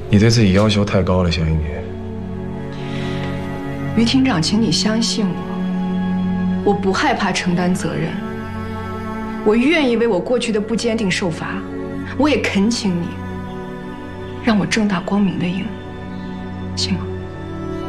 你对自己要求太高了，小英姐。 于厅长，请你相信我，我不害怕承担责任，我愿意为我过去的不坚定受罚，我也恳请你，让我正大光明的赢，行吗？